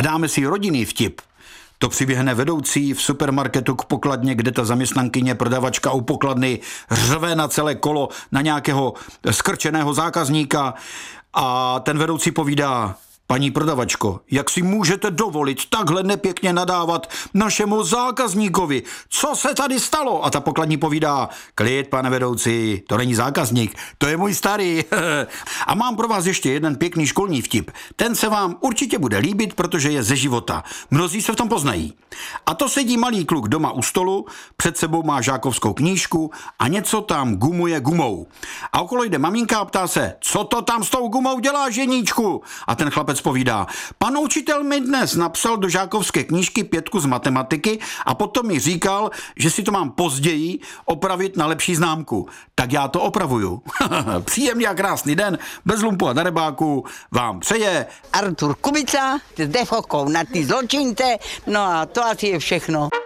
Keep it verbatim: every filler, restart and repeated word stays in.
dáme si rodinný vtip. To přiběhne vedoucí v supermarketu k pokladně, kde ta zaměstnankyně, prodavačka u pokladny řve na celé kolo na nějakého skrčeného zákazníka a ten vedoucí povídá: paní prodavačko, jak si můžete dovolit takhle nepěkně nadávat našemu zákazníkovi? Co se tady stalo? A ta pokladní povídá: klid, pane vedoucí, to není zákazník, to je můj starý. A mám pro vás ještě jeden pěkný školní vtip. Ten se vám určitě bude líbit, protože je ze života. Mnozí se v tom poznají. A to sedí malý kluk doma u stolu, před sebou má žákovskou knížku a něco tam gumuje gumou. A okolo jde maminka a ptá se: co to tam s tou gumou dělá, ženíčku? A ten chlapec povídá: pan učitel mi dnes napsal do žákovské knížky pětku z matematiky a potom mi říkal, že si to mám později opravit na lepší známku. Tak já to opravuju. Příjemný a krásný den, bez lumpu a darebáku vám přeje Artur Kubica s defokou na ty zločince, no a to asi je všechno.